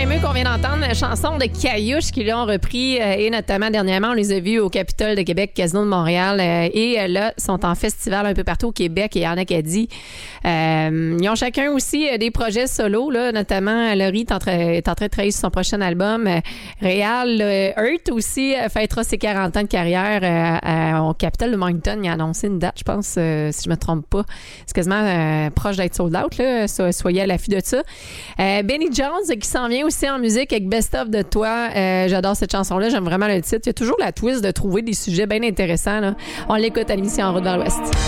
émue qu'on vient d'entendre, la chanson de Caillouche qui l'ont repris et notamment dernièrement, on les a vus au Capitole de Québec, Casino de Montréal et là, sont en festival un peu partout au Québec et en Acadie. Ils ont chacun aussi des projets solo, là, notamment Laurie est en train de travailler sur son prochain album. Réal Hurt aussi fêtera ses 40 ans de carrière au Capitole de Moncton. Il a annoncé une date, je pense, si je me trompe pas. C'est quasiment proche d'être sold out, là. Soyez à l'affût de ça. Benny Jones qui s'en vient aussi en musique avec Best of de toi. J'adore cette chanson-là. J'aime vraiment le titre. Il y a toujours la twist de trouver des sujets bien intéressants, là. On l'écoute à l'émission En route vers l'Ouest.